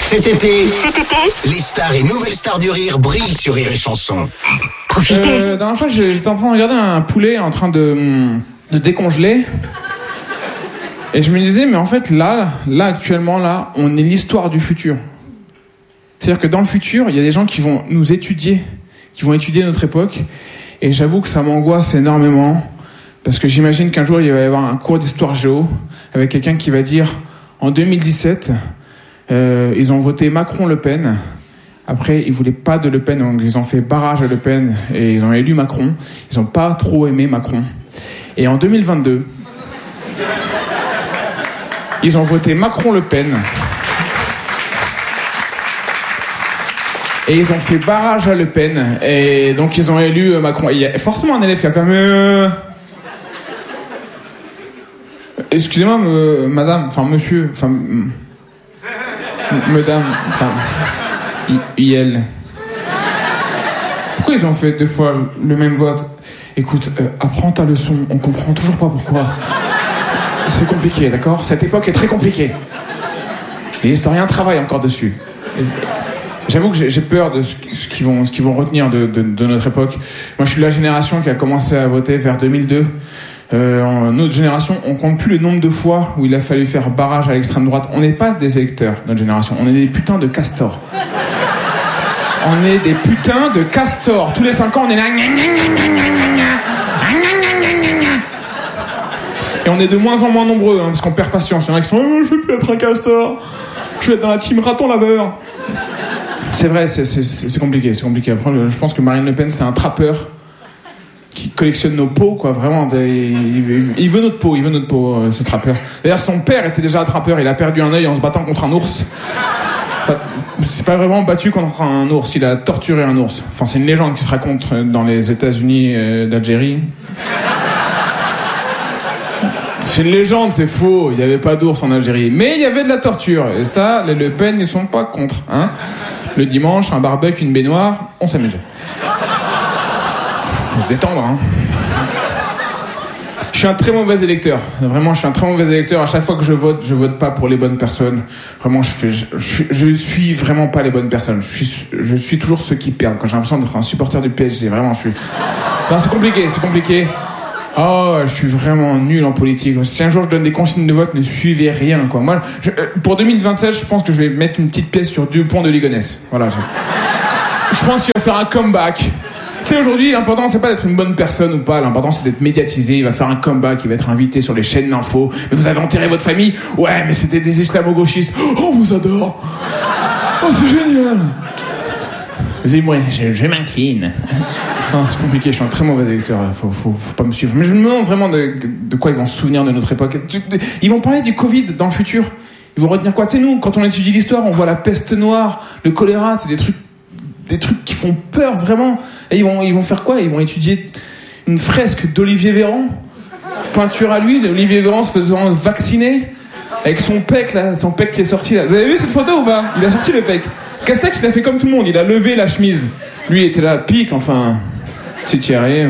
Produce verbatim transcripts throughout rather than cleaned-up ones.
Cet été, Cet été, les stars et nouvelles stars du rire brillent sur Rire et Chanson. profitez. Euh, la dernière fois, j'étais en train de regarder un poulet en train de, de décongeler. Et je me disais, mais en fait, là, là, actuellement, là, on est l'histoire du futur. C'est-à-dire que dans le futur, il y a des gens qui vont nous étudier, qui vont étudier notre époque. Et j'avoue que ça m'angoisse énormément. Parce que j'imagine qu'un jour, il va y avoir un cours d'histoire géo avec quelqu'un qui va dire, en deux mille dix-sept, euh, ils ont voté Macron-Le Pen. Après, ils voulaient pas de Le Pen, donc ils ont fait barrage à Le Pen et ils ont élu Macron. Ils ont pas trop aimé Macron. Et en deux mille vingt-deux, ils ont voté Macron-Le Pen. Et ils ont fait barrage à Le Pen. Et donc ils ont élu Macron. Et il y a forcément un élève qui a fait... Euh... Excusez-moi, me, madame, enfin monsieur, enfin... M- madame, enfin... I L. Pourquoi ils ont fait deux fois le même vote? Écoute, euh, apprends ta leçon, on comprend toujours pas pourquoi. C'est compliqué, d'accord? Cette époque est très compliquée. Les historiens travaillent encore dessus. Et j'avoue que j'ai, j'ai peur de ce, ce, qu'ils vont, ce qu'ils vont retenir de, de, de notre époque. Moi, je suis la génération qui a commencé à voter vers deux mille deux. Euh, en notre génération, on compte plus le nombre de fois où il a fallu faire barrage à l'extrême droite. On n'est pas des électeurs, notre génération. On est des putains de castors. On est des putains de castors. Tous les cinq ans, on est là. Et on est de moins en moins nombreux, hein, parce qu'on perd patience. Il y en a qui sont oh, je veux plus être un castor. Je vais être dans la team raton laveur. C'est vrai, c'est, c'est, c'est compliqué, c'est compliqué. Après, je pense que Marine Le Pen, c'est un trappeur qui collectionne nos peaux, quoi. Vraiment, il veut, il veut notre peau, il veut notre peau, ce trappeur. D'ailleurs, son père était déjà un trappeur. Il a perdu un œil en se battant contre un ours. Enfin, c'est pas vraiment battu contre un ours, il a torturé un ours. Enfin, c'est une légende qui se raconte dans les États-Unis euh, d'Algérie. C'est une légende, c'est faux. Il n'y avait pas d'ours en Algérie, mais il y avait de la torture. Et ça, les Le Pen, ils sont pas contre. Hein, le dimanche, un barbecue, une baignoire, on s'amuse. Faut se détendre. Hein. Je suis un très mauvais électeur. Vraiment, je suis un très mauvais électeur. À chaque fois que je vote, je vote pas pour les bonnes personnes. Vraiment, je fais, je, je, je suis vraiment pas les bonnes personnes. Je suis, je suis toujours ceux qui perdent. Quand j'ai l'impression d'être un supporter du P S G, vraiment, je suis. Non, c'est compliqué, c'est compliqué. Oh, je suis vraiment nul en politique. Si un jour je donne des consignes de vote, ne suivez rien, quoi. Moi, je, pour deux mille vingt-sept, je pense que je vais mettre une petite pièce sur Dupont de Ligonnès. Voilà. Je, je pense qu'il va faire un comeback. Tu sais, aujourd'hui, l'important, c'est pas d'être une bonne personne ou pas. L'important, c'est d'être médiatisé. Il va faire un comeback, il va être invité sur les chaînes d'infos. Mais vous avez enterré votre famille? Ouais, mais c'était des islamo-gauchistes. Oh, on vous adore. Oh, c'est génial. Vas-y, moi, je, je m'incline. Non, c'est compliqué, je suis un très mauvais électeur. Faut, faut, faut pas me suivre. Mais je me demande vraiment de, de quoi ils vont se souvenir de notre époque. Ils vont parler du Covid dans le futur. Ils vont retenir quoi? Tu sais, nous, quand on étudie l'histoire, on voit la peste noire, le choléra, c'est des trucs des trucs qui font peur, vraiment. Et ils vont, ils vont faire quoi? Ils vont étudier une fresque d'Olivier Véran, peinture à l'huile, Olivier Véran se faisant vacciner, avec son pec, là, son pec qui est sorti, là. Vous avez vu cette photo ou pas? Il a sorti le pec. Castex, il a fait comme tout le monde, il a levé la chemise. Lui, il était là, pique, enfin, c'est Thierry.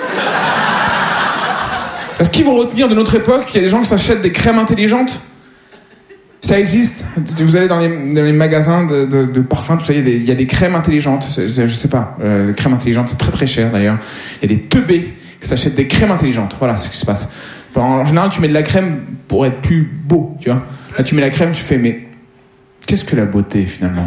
Est-ce qu'ils vont retenir de notre époque qu'il y a des gens qui s'achètent des crèmes intelligentes? Ça existe. Vous allez dans les, dans les magasins de, de, de parfums, tout ça, il y a des, il y a des crèmes intelligentes. C'est, c'est, je sais pas. Euh, les crèmes intelligentes, c'est très très cher d'ailleurs. Il y a des teubés qui s'achètent des crèmes intelligentes. Voilà ce qui se passe. En général, tu mets de la crème pour être plus beau, tu vois. Là, tu mets la crème, tu fais, mais qu'est-ce que la beauté finalement?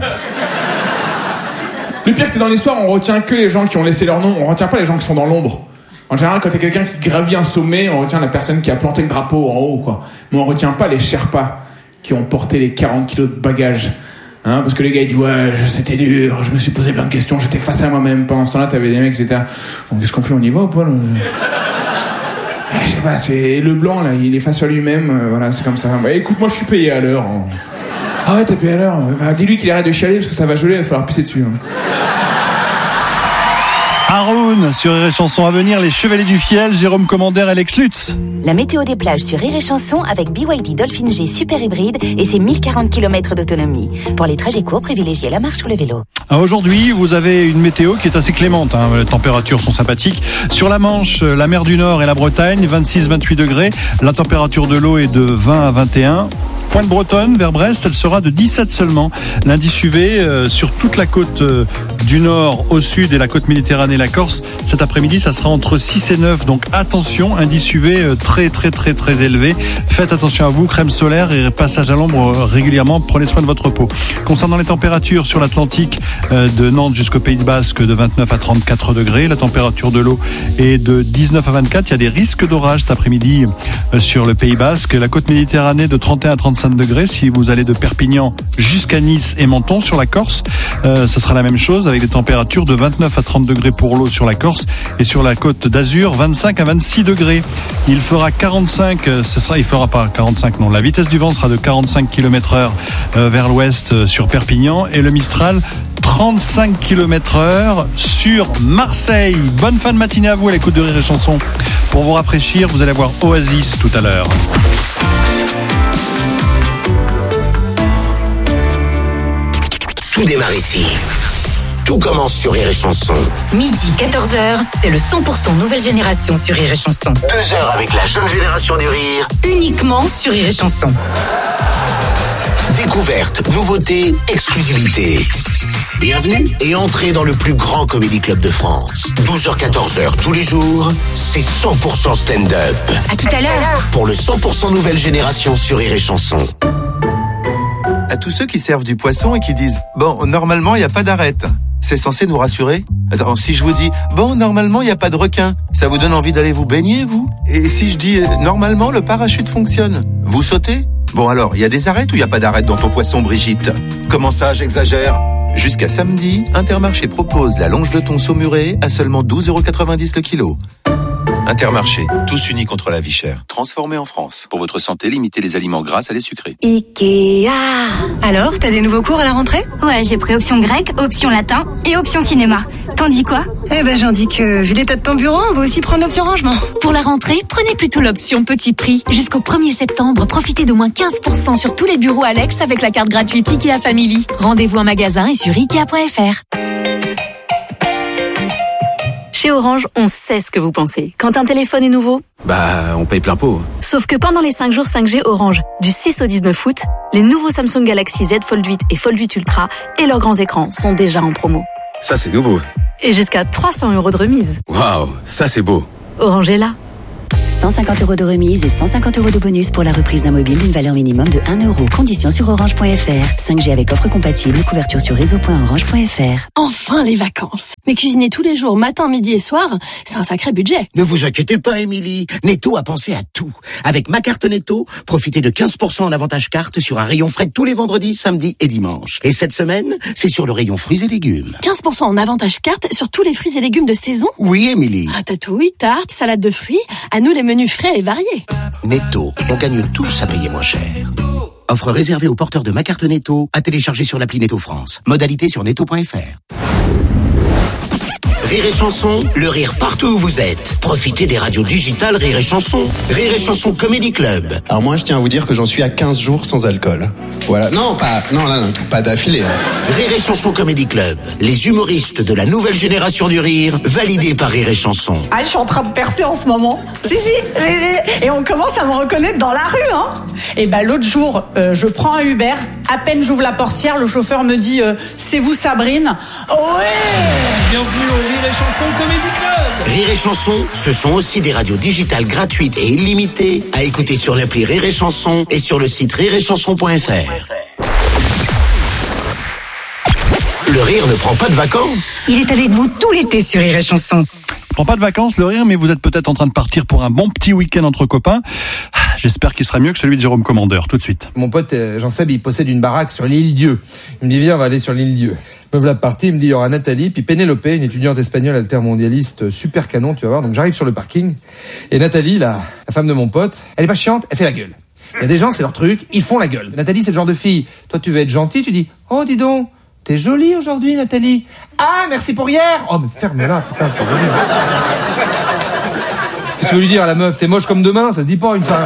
Le pire, c'est dans l'histoire, on retient que les gens qui ont laissé leur nom. On retient pas les gens qui sont dans l'ombre. En général, quand il y a quelqu'un qui gravit un sommet, on retient la personne qui a planté le drapeau en haut, quoi. Mais on retient pas les Sherpas qui ont porté les quarante kilos de bagages. Hein, parce que les gars, ils disent, ouais, c'était dur, je me suis posé plein de questions, j'étais face à moi-même. Pendant ce temps-là, t'avais des mecs qui étaient, bon, qu'est-ce qu'on fait, on y va ou pas, là? Je sais pas, c'est le blanc, là, il est face à lui-même, euh, voilà, c'est comme ça. Bah, écoute, moi, je suis payé à l'heure. Hein. Ah ouais, t'es payé à l'heure. Bah, dis-lui qu'il arrête de chialer, parce que ça va geler, il va falloir pisser dessus. Hein. Haroun sur Rire et Chanson. À venir, les Chevaliers du Fiel, Jérôme Commander et Lex Lutz. La météo des plages sur Rire et Chanson avec B Y D Dolphin G Super Hybride et ses mille quarante kilomètres d'autonomie. Pour les trajets courts, privilégiez la marche ou le vélo. Alors aujourd'hui, vous avez une météo qui est assez clémente, hein. Les températures sont sympathiques. Sur la Manche, la mer du Nord et la Bretagne, vingt-six à vingt-huit degrés. La température de l'eau est de vingt à vingt et un. Pointe-Bretonne, vers Brest, elle sera de dix-sept seulement. L'indice U V euh, sur toute la côte euh, du nord au sud et la côte Méditerranée, la Corse, cet après-midi, ça sera entre six et neuf. Donc attention, indice U V euh, très très très très élevé. Faites attention à vous, crème solaire et passage à l'ombre euh, régulièrement. Prenez soin de votre peau. Concernant les températures sur l'Atlantique, euh, de Nantes jusqu'au Pays Basque, de vingt-neuf à trente-quatre degrés. La température de l'eau est de dix-neuf à vingt-quatre. Il y a des risques d'orage cet après-midi euh, sur le Pays Basque. La côte Méditerranée de trente et un à trente-cinq degrés. Si vous allez de Perpignan jusqu'à Nice et Menton sur la Corse, euh, ce sera la même chose avec des températures de vingt-neuf à trente degrés pour l'eau sur la Corse et sur la côte d'Azur vingt-cinq à vingt-six degrés. Il fera quarante-cinq, euh, ce sera, il fera pas quarante-cinq non. La vitesse du vent sera de quarante-cinq kilomètres heure euh, vers l'ouest euh, sur Perpignan et le Mistral trente-cinq kilomètres heure sur Marseille. Bonne fin de matinée à vous à l'écoute de Rire et Chanson. Pour vous rafraîchir, vous allez voir Oasis tout à l'heure. Tout démarre ici. Tout commence sur Rire et Chanson. Midi, quatorze heures, c'est le cent pour cent nouvelle génération sur Rire et Chanson. Deux heures avec la jeune génération du rire. Uniquement sur Rire et Chanson. Découverte, nouveauté, exclusivité. Bienvenue et entrez dans le plus grand comédie club de France. douze heures quatorze heures tous les jours, c'est cent pour cent stand-up. À tout à l'heure. Pour le cent pour cent nouvelle génération sur Rire et Chanson. À tous ceux qui servent du poisson et qui disent « Bon, normalement, il n'y a pas d'arête ». C'est censé nous rassurer ? Attends, si je vous dis « Bon, normalement, il n'y a pas de requin », ça vous donne envie d'aller vous baigner, vous ? Et si je dis « Normalement, le parachute fonctionne », vous sautez ? Bon alors, il y a des arêtes ou il n'y a pas d'arête dans ton poisson, Brigitte ? Comment ça, j'exagère ? Jusqu'à samedi, Intermarché propose la longe de thon saumurée à seulement douze euros quatre-vingt-dix le kilo. Intermarché, tous unis contre la vie chère. Transformé en France. Pour votre santé, limitez les aliments gras à les sucrés. Ikea. Alors, t'as des nouveaux cours à la rentrée ? Ouais, j'ai pris option grec, option latin et option cinéma. T'en dis quoi ? Eh ben, j'en dis que, vu l'état de ton bureau, on va aussi prendre l'option rangement. Pour la rentrée, prenez plutôt l'option petit prix. Jusqu'au premier septembre, profitez de moins quinze pour cent sur tous les bureaux Alex avec la carte gratuite Ikea Family. Rendez-vous en magasin et sur ikea point f r. Chez Orange, on sait ce que vous pensez. Quand un téléphone est nouveau, bah, on paye plein pot. Sauf que pendant les cinq jours cinq G Orange, du six au dix-neuf août, les nouveaux Samsung Galaxy Z Fold huit et Fold huit Ultra et leurs grands écrans sont déjà en promo. Ça, c'est nouveau. Et jusqu'à trois cents euros de remise. Waouh, ça, c'est beau. Orange est là. cent cinquante euros de remise et cent cinquante euros de bonus pour la reprise d'un mobile d'une valeur minimum de un euro. Conditions sur orange point f r. cinq G avec offre compatible, couverture sur réseau point orange point f r. Enfin les vacances. Mais cuisiner tous les jours, matin, midi et soir, c'est un sacré budget. Ne vous inquiétez pas, Émilie. Netto a pensé à tout. Avec ma carte Netto, profitez de quinze pour cent en avantage carte sur un rayon frais tous les vendredis, samedis et dimanches. Et cette semaine, c'est sur le rayon fruits et légumes. quinze pour cent en avantage carte sur tous les fruits et légumes de saison ? Oui, Émilie. Ratatouille, tarte, salade de fruits, à nous les menus frais et variés. Netto, on gagne tous à payer moins cher. Offre réservée aux porteurs de ma carte Netto, à télécharger sur l'appli Netto France. Modalité sur netto point f r. Rire et Chanson, le rire partout où vous êtes. Profitez des radios digitales Rire et Chanson. Rire et Chanson Comedy Club. Alors moi, je tiens à vous dire que j'en suis à quinze jours sans alcool. Voilà. Non, pas, non, non, non pas d'affilée. Hein. Rire et Chanson Comedy Club. Les humoristes de la nouvelle génération du rire, validés par Rire et Chanson. Ah, je suis en train de percer en ce moment. Si, si, si, si. Et on commence à me reconnaître dans la rue, hein. Et ben, l'autre jour, euh, je prends un Uber. À peine j'ouvre la portière, le chauffeur me dit euh, c'est vous, Sabrine? Ouais! Bienvenue au Rire et Chanson Comedy Club. Rire et Chanson, ce sont aussi des radios digitales gratuites et illimitées à écouter sur l'appli Rire et Chanson et sur le site rire et chanson point f r. Le rire ne prend pas de vacances. Il est avec vous tout l'été sur Rire et Chanson. Prends pas de vacances, le rire, mais vous êtes peut-être en train de partir pour un bon petit week-end entre copains. J'espère qu'il sera mieux que celui de Jérôme Commander, tout de suite. Mon pote Jean-Seb, il possède une baraque sur l'île Dieu. Il me dit, viens, on va aller sur l'île Dieu. Me voilà parti, il me dit, il y aura Nathalie, puis Pénélope, une étudiante espagnole altermondialiste super canon, tu vas voir. Donc j'arrive sur le parking, et Nathalie, la, la femme de mon pote, elle est pas chiante, elle fait la gueule. Il y a des gens, c'est leur truc, ils font la gueule. Nathalie, c'est le genre de fille, toi tu veux être gentil, tu dis, oh dis donc, T'es jolie aujourd'hui, Nathalie. Ah, merci pour hier. Oh, mais ferme-la, putain. Qu'est-ce que tu veux lui dire à la meuf? T'es moche comme demain, ça se dit pas une femme.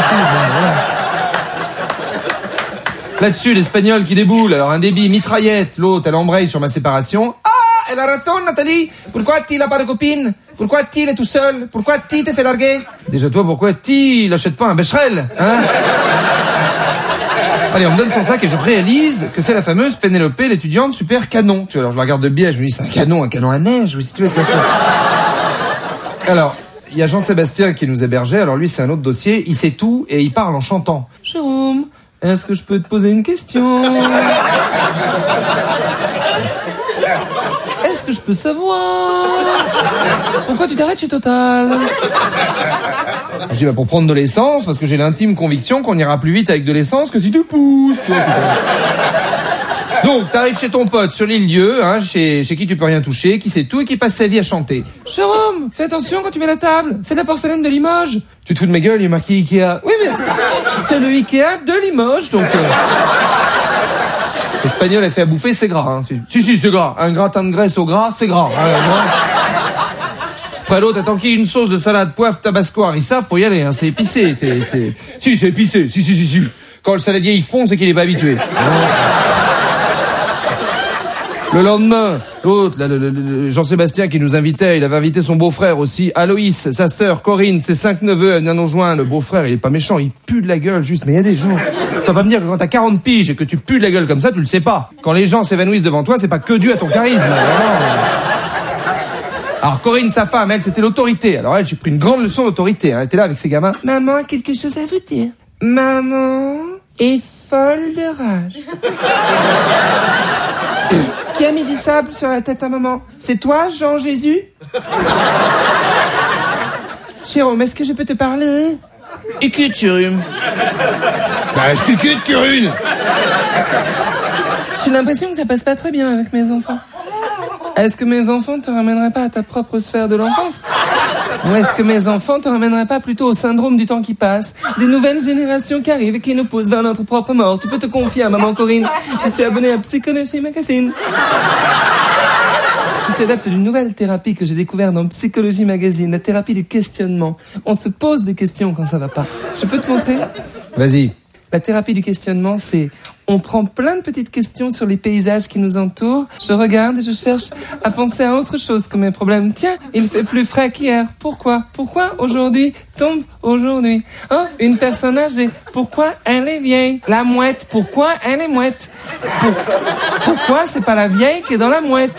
Là-dessus, l'espagnol qui déboule. Alors, un débit mitraillette. L'autre, elle embraye sur ma séparation. Ah, elle a raison, Nathalie. Pourquoi tu n'as pas de copine? Pourquoi tu es tout seul? Pourquoi tu t'es fait larguer? Déjà, toi, pourquoi tu n'achètes pas un Becherel, hein? Allez, on me donne son sac et je réalise que c'est la fameuse Pénélope, l'étudiante super canon. Tu vois, alors je la regarde de biais, je me dis, c'est un canon, un canon à neige. Si tu veux, c'est... Alors, il y a Jean-Sébastien qui nous hébergeait. Alors lui, c'est un autre dossier. Il sait tout et il parle en chantant. Jérôme, est-ce que je peux te poser une question? Est-ce que je peux savoir pourquoi tu t'arrêtes chez Total? Je dis bah pour prendre de l'essence, parce que j'ai l'intime conviction qu'on ira plus vite avec de l'essence que si tu pousses. Donc t'arrives chez ton pote sur l'île Dieu, hein, chez, chez qui tu peux rien toucher, qui sait tout et qui passe sa vie à chanter. Jérôme, fais attention quand tu mets la table, c'est de la porcelaine de Limoges. Tu te fous de ma gueule, il est marqué Ikea. Oui mais c'est le Ikea de Limoges, donc... Euh... L'espagnol, elle fait à bouffer, c'est gras. Hein. Si, si, c'est gras. Un gratin de graisse au gras, c'est gras. Hein, après l'autre, attends qu'il y ait une sauce de salade, poivre, tabasco, harissa, faut y aller. Hein. C'est épicé. C'est, c'est... Si, c'est épicé. Si, si, si, si. Quand le saladier, il fond, c'est qu'il est pas habitué. Le lendemain, l'autre, là, le, le, le Jean-Sébastien qui nous invitait, il avait invité son beau-frère aussi, Aloïs, sa sœur, Corinne, ses cinq neveux, elle vient nous joindre. Le beau-frère, il est pas méchant, il pue de la gueule, juste, mais il y a des gens... Tu vas me dire que quand t'as quarante piges et que tu pues de la gueule comme ça, tu le sais pas. Quand les gens s'évanouissent devant toi, c'est pas que dû à ton charisme. Alors Corinne, sa femme, elle, c'était l'autorité. Alors elle, j'ai pris une grande leçon d'autorité. Elle était là avec ses gamins. Maman a quelque chose à vous dire. Maman est folle de rage. Qui a mis du sable sur la tête à maman? C'est toi, Jean-Jésus? Jérôme, est-ce que je peux te parler? Écoute, Jérôme. Bah, je t'écoute, Curune. J'ai l'impression que ça passe pas très bien avec mes enfants. Est-ce que mes enfants te ramèneraient pas à ta propre sphère de l'enfance? Ou est-ce que mes enfants te ramèneraient pas plutôt au syndrome du temps qui passe? Des nouvelles générations qui arrivent et qui nous poussent vers notre propre mort. Tu peux te confier à maman Corinne. Je suis abonnée à Psychologie Magazine. Je suis adepte d'une nouvelle thérapie que j'ai découverte dans Psychologie Magazine, la thérapie du questionnement. On se pose des questions quand ça va pas. Je peux te montrer? Vas-y. La thérapie du questionnement, c'est... On prend plein de petites questions sur les paysages qui nous entourent. Je regarde et je cherche à penser à autre chose que mes problèmes. Tiens, il fait plus frais qu'hier. Pourquoi? Pourquoi aujourd'hui tombe aujourd'hui? Oh, une personne âgée. Pourquoi elle est vieille? La mouette. Pourquoi elle est mouette? Pour... Pourquoi c'est pas la vieille qui est dans la mouette?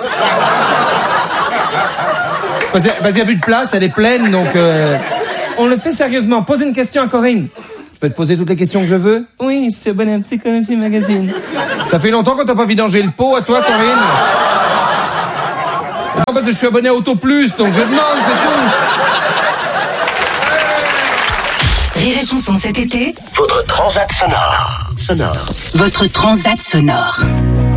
Vas-y, vas-y, y a plus de place, elle est pleine, donc... Euh... On le fait sérieusement. Posez une question à Corinne. Je peux te poser toutes les questions que je veux? Oui, je suis abonné à Psychologie Magazine. Ça fait longtemps qu'on t'a pas vidangé le pot à toi, Corinne? Non, parce que je suis abonné à Auto Plus, donc je demande, c'est tout. Rire et Chanson cet été. Votre transat sonore. Sonore. Votre transat sonore.